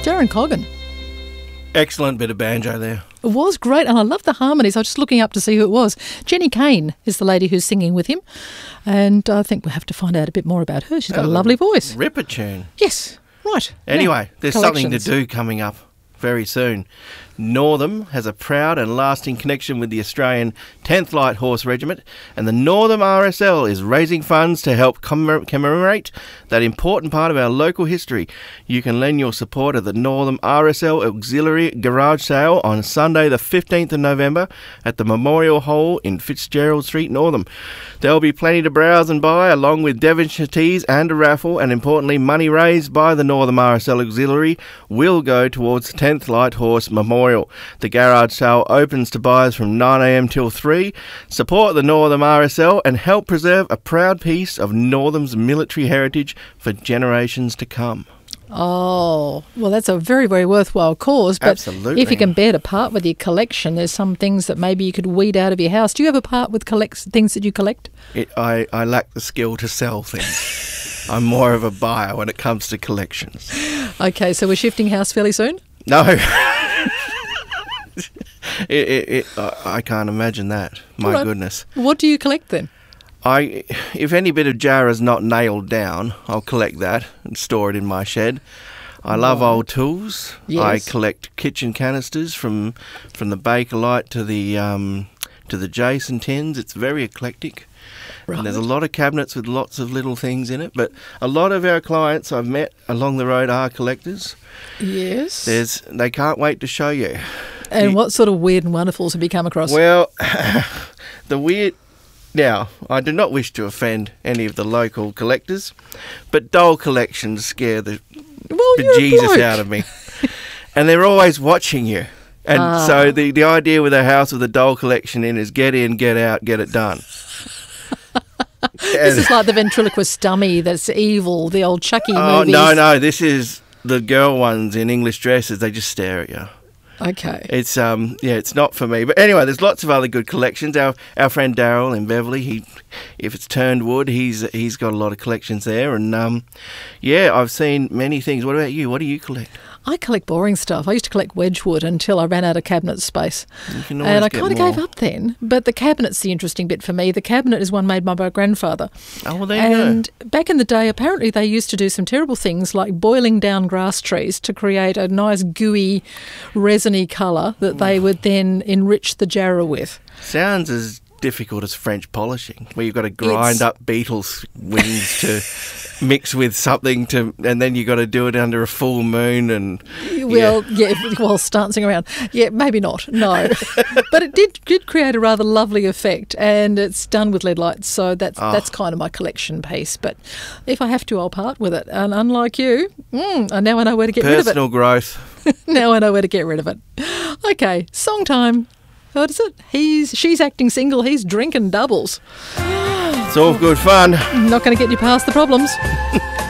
Darren Coggan. Excellent bit of banjo there. It was great, and I love the harmonies. I was just looking up to see who it was. Jenny Kane is the lady who's singing with him, and I think we'll have to find out a bit more about her. She's got a lovely voice. Ripper tune. Yes, right. Anyway, Now, there's something to do coming up very soon. Northam has a proud and lasting connection with the Australian 10th Light Horse Regiment, and the Northam RSL is raising funds to help commemorate that important part of our local history. You can lend your support at the Northam RSL Auxiliary Garage Sale on Sunday the 15th of November at the Memorial Hall in Fitzgerald Street, Northam. There'll be plenty to browse and buy, along with Devonshire teas and a raffle, and importantly, money raised by the Northam RSL Auxiliary will go towards the 10th Light Horse Memorial. The garage sale opens to buyers from 9 a.m. till 3. Support the Northam RSL and help preserve a proud piece of Northam's military heritage for generations to come. Oh, well, that's a very, very worthwhile cause. But Absolutely. if you can bear to part with your collection, there's some things that maybe you could weed out of your house. Do you ever part with things that you collect? I lack the skill to sell things. I'm more of a buyer when it comes to collections. Okay, so we're shifting house fairly soon? No. I can't imagine that. My Right. goodness. What do you collect then? If any bit of Jarrah's not nailed down, I'll collect that and store it in my shed. I love old tools. Yes. I collect kitchen canisters from the Bakelite to the Jason tins. It's very eclectic. Right. And there's a lot of cabinets with lots of little things in it. But a lot of our clients I've met along the road are collectors. Yes. They can't wait to show you. And what sort of weird and wonderfuls have you come across? Well, Now, I do not wish to offend any of the local collectors, but doll collections scare the you're a bejesus bloke. out of me. And they're always watching you. And so the idea with a house with a doll collection in is get in, get out, get it done. This is like the ventriloquist dummy that's evil, the old Chucky movies. No, this is the girl ones in English dresses. They just stare at you. Okay. It's it's not for me. But anyway, there's lots of other good collections. Our friend Daryl in Beverley, if it's turned wood, he's got a lot of collections there. And I've seen many things. What about you? What do you collect? I collect boring stuff. I used to collect Wedgwood until I ran out of cabinet space. can always And I get kind of more. gave up then. But the cabinet's the interesting bit for me. The cabinet is one made by my grandfather. Oh, well, there you And back in the day, apparently they used to do some terrible things like boiling down grass trees to create a nice gooey, resiny colour that they would then enrich the Jarrah with. Sounds as difficult as French polishing, where you've got to grind up beetles' wings to mix with something and then you've got to do it under a full moon and Whilst dancing around. Yeah, maybe not, no. But it did create a rather lovely effect, and it's done with LED lights, so that's kind of my collection piece. But if I have to, I'll part with it. And unlike you, now I know where to get rid of it. personal growth. Now I know where to get rid of it. Okay, song time. What is it? She's acting single, he's drinking doubles. It's all good fun. Not going to get you past the problems.